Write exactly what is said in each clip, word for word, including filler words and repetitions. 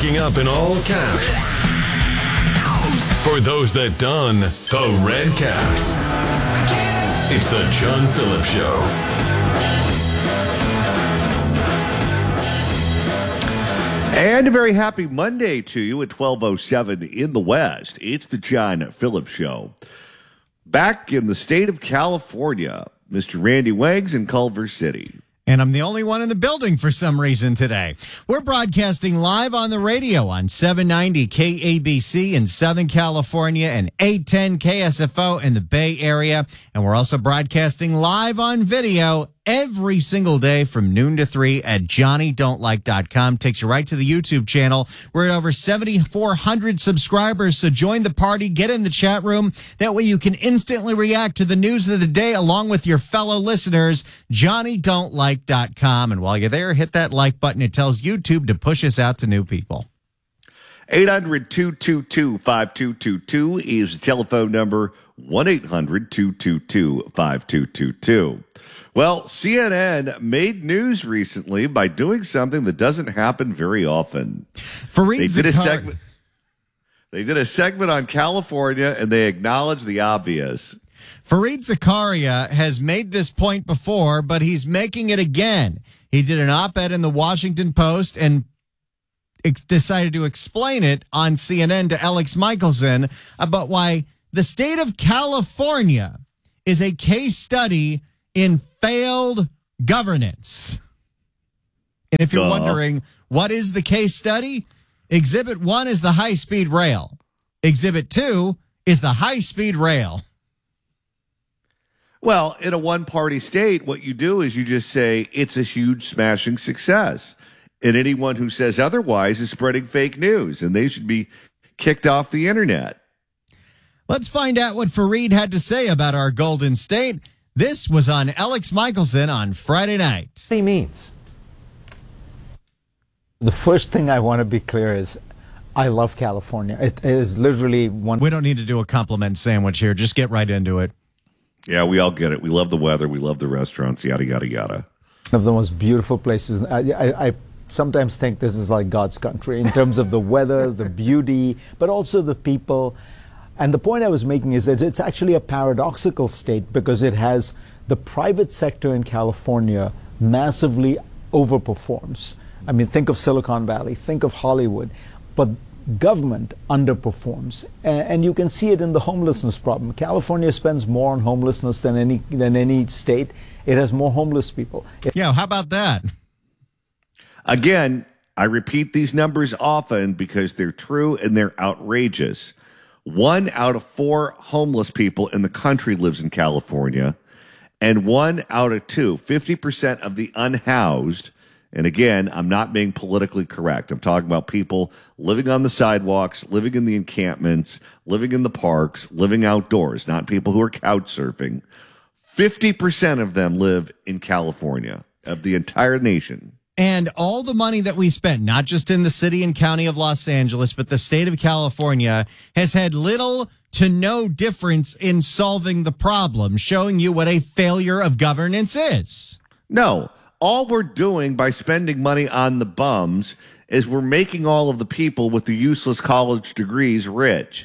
waking up in all caps. For those that don the red caps, it's the John Phillips Show. And a very happy Monday to you at twelve oh seven in the West. It's the John Phillips Show. Back in the state of California, Mister Randy Wags in Culver City. And I'm the only one in the building for some reason today. We're broadcasting live on the radio on seven ninety K A B C in Southern California and eight ten K S F O in the Bay Area. And we're also broadcasting live on video every single day from noon to three at Johnny Don't Like dot com. Takes you right to the YouTube channel. We're at over seventy-four hundred subscribers, so join the party. Get in the chat room. That way you can instantly react to the news of the day along with your fellow listeners. Johnny Don't Like dot com. And while you're there, hit that like button. It tells YouTube to push us out to new people. eight hundred, two two two, five two two two is the telephone number. one eight hundred, two two two, five two two two. Well, C N N made news recently by doing something that doesn't happen very often. Fareed They did a Zakaria. segment. They did a segment on California, and they acknowledged the obvious. Fareed Zakaria has made this point before, but he's making it again. He did an op-ed in the Washington Post and ex- decided to explain it on C N N to Alex Michelson about why the state of California is a case study in failed governance. And if you're Duh. wondering, what is the case study? Exhibit one is the high-speed rail. Exhibit two is the high-speed rail. Well, in a one-party state, what you do is you just say it's a huge smashing success. And anyone who says otherwise is spreading fake news, and they should be kicked off the internet. Let's find out what Fareed had to say about our Golden State. This was on Alex Michelson on Friday night. He means. The first thing I want to be clear is I love California. It is literally one. We don't need to do a compliment sandwich here. Just get right into it. Yeah, we all get it. We love the weather. We love the restaurants, yada, yada, yada. One of the most beautiful places. I, I, I sometimes think this is like God's country in terms of the weather, the beauty, but also the people. And the point I was making is that it's actually a paradoxical state because it has the private sector in California massively overperforms. I mean, think of Silicon Valley, think of Hollywood, but government underperforms. And, and you can see it in the homelessness problem. California spends more on homelessness than any than any state. It has more homeless people. It- Yeah, how about that? Again, I repeat these numbers often because they're true and they're outrageous. One out of four homeless people in the country lives in California, and one out of two, fifty percent of the unhoused, and again, I'm not being politically correct. I'm talking about people living on the sidewalks, living in the encampments, living in the parks, living outdoors, not people who are couch surfing. fifty percent of them live in California, of the entire nation. And all the money that we spent, not just in the city and county of Los Angeles, but the state of California, has had little to no difference in solving the problem, showing you what a failure of governance is. No, all we're doing by spending money on the bums is we're making all of the people with the useless college degrees rich.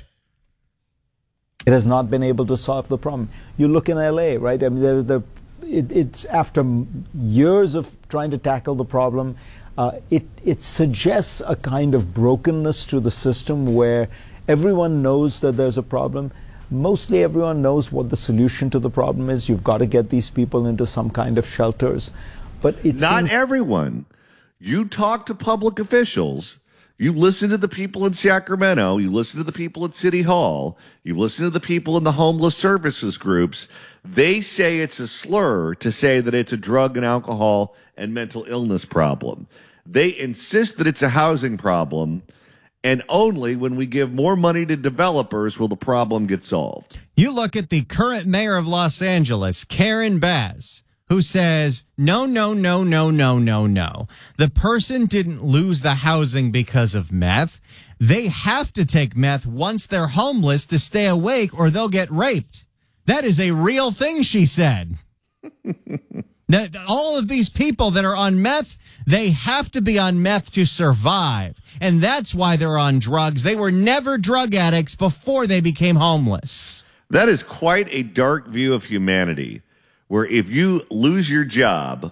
It has not been able to solve the problem. You look in L A, right? I mean, there's the it, it's after years of trying to tackle the problem, uh, it it suggests a kind of brokenness to the system where everyone knows that there's a problem. Mostly everyone knows what the solution to the problem is. You've got to get these people into some kind of shelters. But it's not everyone. You talk to public officials. You listen to the people in Sacramento. You listen to the people at City Hall. You listen to the people in the homeless services groups. They say it's a slur to say that it's a drug and alcohol and mental illness problem. They insist that it's a housing problem. And only when we give more money to developers will the problem get solved. You look at the current mayor of Los Angeles, Karen Bass, who says, no, no, no, no, no, no, no. The person didn't lose the housing because of meth. They have to take meth once they're homeless to stay awake or they'll get raped. That is a real thing, she said. That all of these people that are on meth, They have to be on meth to survive. And that's why they're on drugs. They were never drug addicts before they became homeless. That is quite a dark view of humanity, where if you lose your job,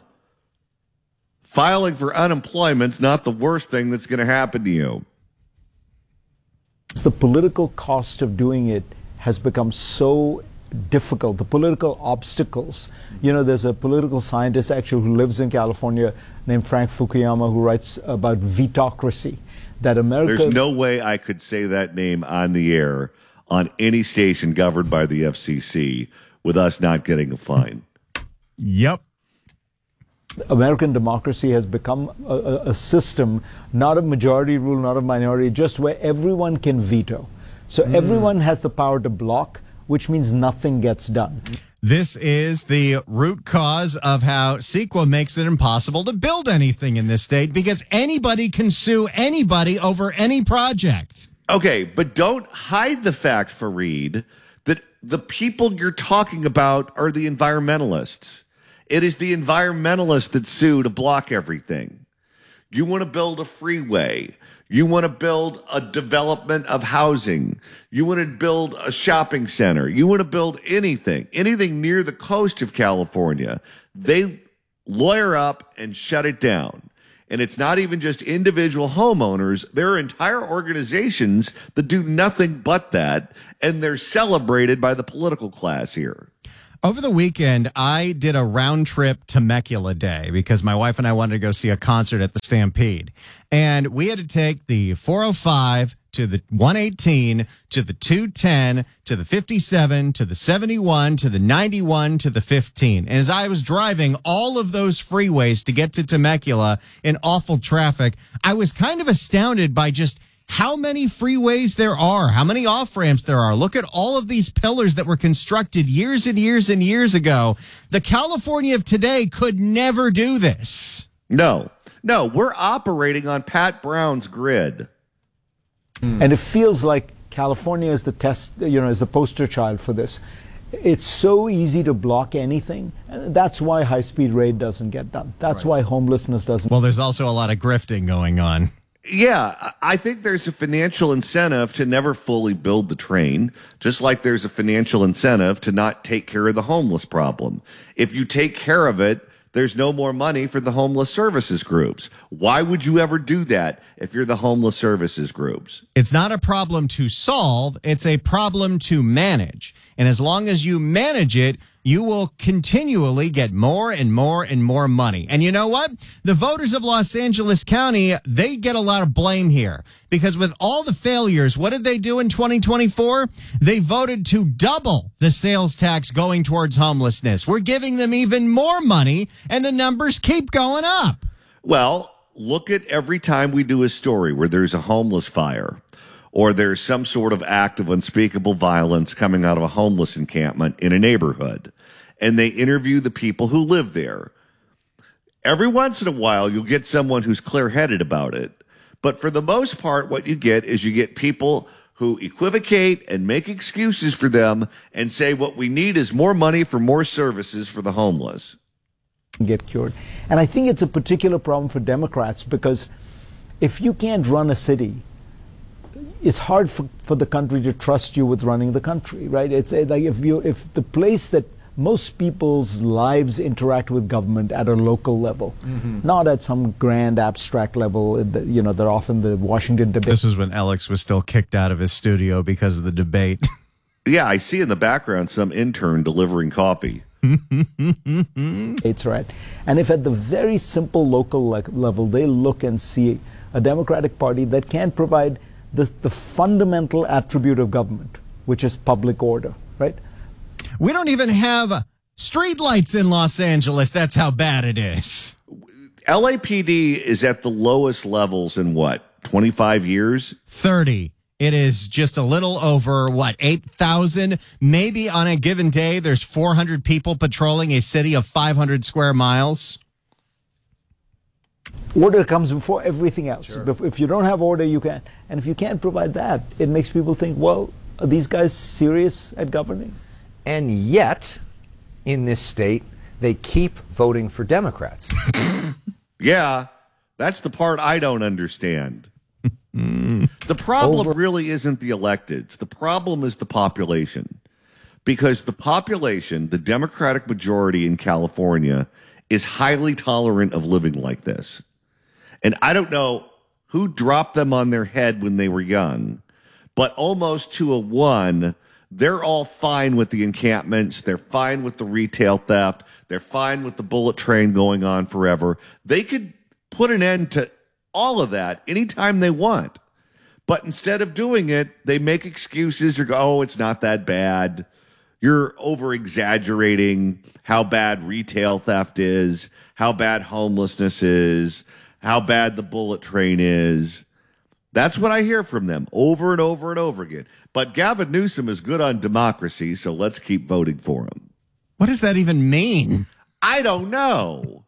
filing for unemployment's not the worst thing that's going to happen to you. The political cost of doing it has become so difficult. The political obstacles. You know, there's a political scientist actually who lives in California named Frank Fukuyama who writes about vetocracy. That America. There's no way I could say that name on the air on any station governed by the F C C with us not getting a fine. Yep. American democracy has become a, a, a system, not of majority rule, not of minority, just where everyone can veto. So mm. everyone has the power to block, which means nothing gets done. This is the root cause of how CEQA makes it impossible to build anything in this state, because anybody can sue anybody over any project. Okay, but don't hide the fact, Fareed, that the people you're talking about are the environmentalists. It is the environmentalists that sue to block everything. You want to build a freeway. You want to build a development of housing. You want to build a shopping center. You want to build anything, anything near the coast of California. They lawyer up and shut it down. And it's not even just individual homeowners. There are entire organizations that do nothing but that, and they're celebrated by the political class here. Over the weekend, I did a round trip to Temecula Day because my wife and I wanted to go see a concert at the Stampede. And we had to take the four oh five to the one eighteen to the two ten to the fifty-seven to the seventy-one to the ninety-one to the fifteen. And as I was driving all of those freeways to get to Temecula in awful traffic, I was kind of astounded by just how many freeways there are, how many off-ramps there are. Look at all of these pillars that were constructed years and years and years ago. The California of today could never do this. No, no, we're operating on Pat Brown's grid. And it feels like California is the test, you know, is the poster child for this. It's so easy to block anything. That's why high-speed rail doesn't get done. That's right. Why homelessness doesn't. Well, there's also a lot of grifting going on. Yeah, I think there's a financial incentive to never fully build the train, just like there's a financial incentive to not take care of the homeless problem. If you take care of it, there's no more money for the homeless services groups. Why would you ever do that if you're the homeless services groups? It's not a problem to solve. It's a problem to manage. And as long as you manage it, you will continually get more and more and more money. And you know what? The voters of Los Angeles County, they get a lot of blame here because with all the failures, what did they do in twenty twenty-four? They voted to double the sales tax going towards homelessness. We're giving them even more money and the numbers keep going up. Well, look at every time we do a story where there's a homeless fire or there's some sort of act of unspeakable violence coming out of a homeless encampment in a neighborhood, and they interview the people who live there. Every once in a while, you'll get someone who's clear-headed about it. But for the most part, what you get is you get people who equivocate and make excuses for them and say what we need is more money for more services for the homeless. Get cured. And I think it's a particular problem for Democrats because if you can't run a city, it's hard for, for the country to trust you with running the country, right? It's like if you if the place that most people's lives interact with government at a local level, mm-hmm. not at some grand abstract level. You know, they're often the Washington debate. This was when Alex was still kicked out of his studio because of the debate. Yeah, I see in the background some intern delivering coffee. It's right. And if at the very simple local le- level they look and see a Democratic Party that can provide the, the fundamental attribute of government, which is public order, right? We don't even have street lights in Los Angeles. That's how bad it is. L A P D is at the lowest levels in what, twenty-five years? thirty. It is just a little over, what, eight thousand? Maybe on a given day, there's four hundred people patrolling a city of five hundred square miles. Order comes before everything else. Sure. If you don't have order, you can't. And if you can't provide that, it makes people think, well, are these guys serious at governing? And yet, in this state, they keep voting for Democrats. Yeah, That's the part I don't understand. The problem Over- really isn't the electeds. The problem is the population. Because the population, the Democratic majority in California, is highly tolerant of living like this. And I don't know who dropped them on their head when they were young, but almost to a one, they're all fine with the encampments. They're fine with the retail theft. They're fine with the bullet train going on forever. They could put an end to all of that anytime they want. But instead of doing it, they make excuses or go, oh, it's not that bad. You're over exaggerating how bad retail theft is, how bad homelessness is, how bad the bullet train is. That's what I hear from them over and over and over again. But Gavin Newsom is good on democracy, so let's keep voting for him. What does that even mean? I don't know.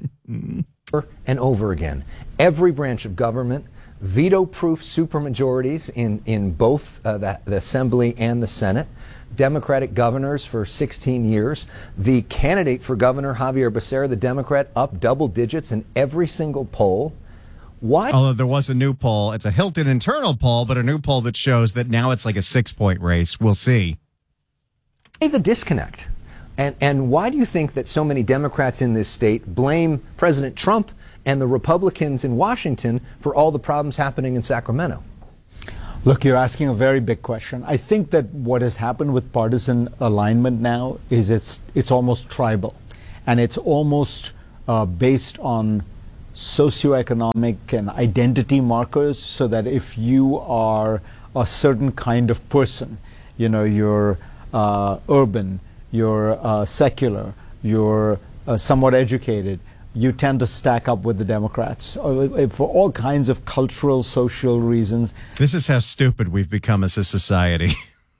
And over again. Every branch of government, veto-proof supermajorities in, in both uh, the, the Assembly and the Senate, Democratic governors for sixteen years. The candidate for governor, Javier Becerra, the Democrat, up double digits in every single poll. Why? Although there was a new poll. It's a Hilton internal poll, but a new poll that shows that now it's like a six-point race. We'll see. The disconnect. And, and why do you think that so many Democrats in this state blame President Trump and the Republicans in Washington for all the problems happening in Sacramento? Look, you're asking a very big question. I think that what has happened with partisan alignment now is it's it's almost tribal, and it's almost uh, based on socioeconomic and identity markers, so that if you are a certain kind of person, you know, you're uh, urban, you're uh, secular, you're uh, somewhat educated, you tend to stack up with the Democrats uh, for all kinds of cultural, social reasons. This is how stupid we've become as a society.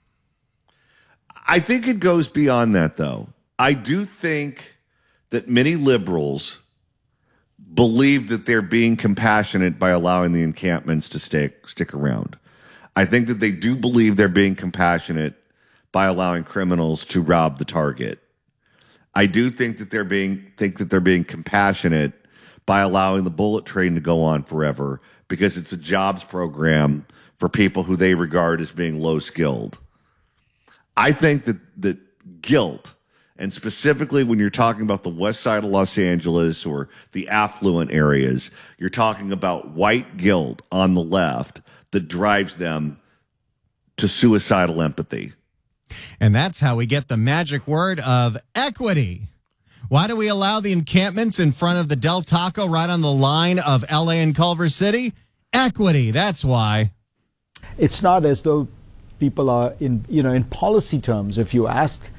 I think it goes beyond that, though. I do think that many liberals believe that they're being compassionate by allowing the encampments to stay, stick around. I think that they do believe they're being compassionate by allowing criminals to rob the Target. I do think that they're being think that they're being compassionate by allowing the bullet train to go on forever because it's a jobs program for people who they regard as being low skilled. I think that that guilt, and specifically when you're talking about the west side of Los Angeles or the affluent areas, you're talking about white guilt on the left that drives them to suicidal empathy. And that's how we get the magic word of equity. Why do we allow the encampments in front of the Del Taco right on the line of L A and Culver City? Equity, that's why. It's not as though people are in, you know, in policy terms. If you ask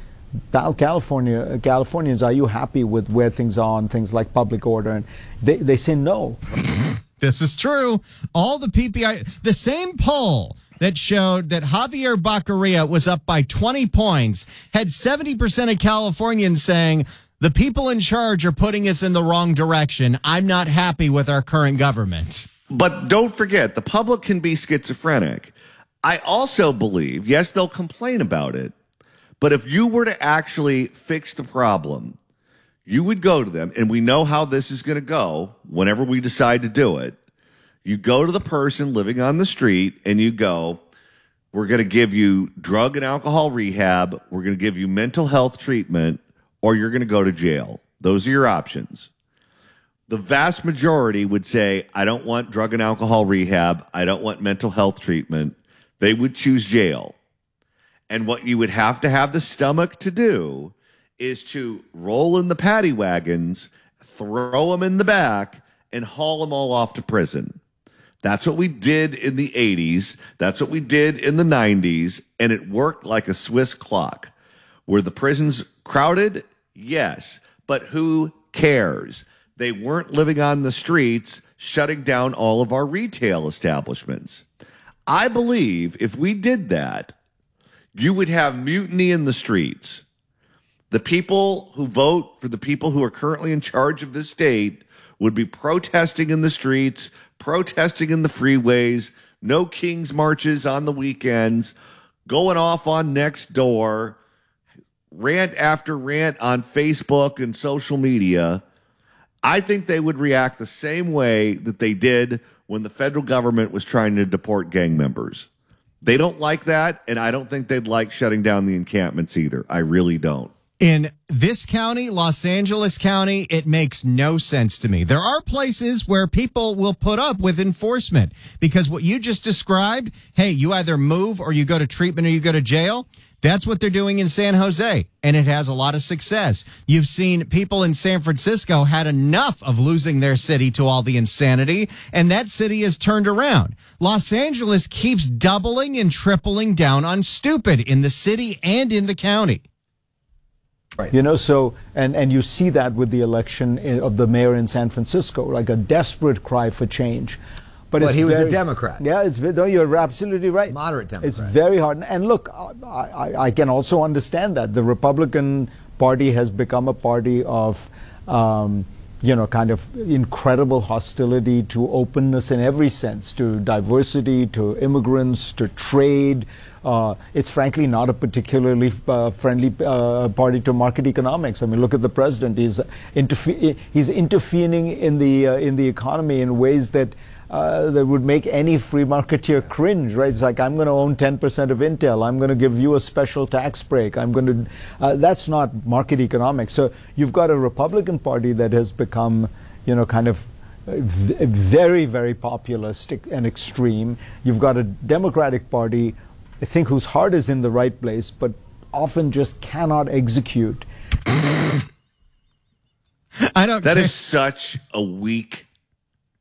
California Californians, are you happy with where things are on things like public order? And they, they say no. This is true. All the P P I, the same poll that showed that Javier Baccaria was up by twenty points, had seventy percent of Californians saying, the people in charge are putting us in the wrong direction. I'm not happy with our current government. But don't forget, the public can be schizophrenic. I also believe, yes, they'll complain about it, but if you were to actually fix the problem, you would go to them, and we know how this is going to go whenever we decide to do it. You go to the person living on the street and you go, we're going to give you drug and alcohol rehab, we're going to give you mental health treatment, or you're going to go to jail. Those are your options. The vast majority would say, I don't want drug and alcohol rehab, I don't want mental health treatment. They would choose jail. And what you would have to have the stomach to do is to roll in the paddy wagons, throw them in the back, and haul them all off to prison. That's what we did in the eighties. That's what we did in the nineties. And it worked like a Swiss clock. Were the prisons crowded? Yes. But who cares? They weren't living on the streets, shutting down all of our retail establishments. I believe if we did that, you would have mutiny in the streets. The people who vote for the people who are currently in charge of this state would be protesting in the streets, protesting in the freeways, no King's marches on the weekends, going off on Nextdoor, rant after rant on Facebook and social media. I think they would react the same way that they did when the federal government was trying to deport gang members. They don't like that, and I don't think they'd like shutting down the encampments either. I really don't. In this county, Los Angeles County, it makes no sense to me. There are places where people will put up with enforcement because what you just described, hey, you either move or you go to treatment or you go to jail. That's what they're doing in San Jose, and it has a lot of success. You've seen people in San Francisco had enough of losing their city to all the insanity, and that city has turned around. Los Angeles keeps doubling and tripling down on stupid in the city and in the county. Right. You know, so, and, and you see that with the election in, of the mayor in San Francisco, like a desperate cry for change. But, but he was very, a Democrat. Yeah, it's no, you're absolutely right. Moderate Democrat. It's very hard. And look, I, I, I can also understand that the Republican Party has become a party of, um, you know, kind of incredible hostility to openness in every sense, to diversity, to immigrants, to trade. Uh, it's frankly not a particularly uh, friendly uh, party to market economics. I mean, look at the president. He's interfe- he's intervening in the uh, in the economy in ways that. Uh, that would make any free marketeer cringe, right? It's like, I'm going to own ten percent of Intel. I'm going to give you a special tax break. I'm going to, uh, that's not market economics. So you've got a Republican Party that has become, you know, kind of v- very, very populist and extreme. You've got a Democratic Party, I think, whose heart is in the right place, but often just cannot execute. I don't That care. is such a weak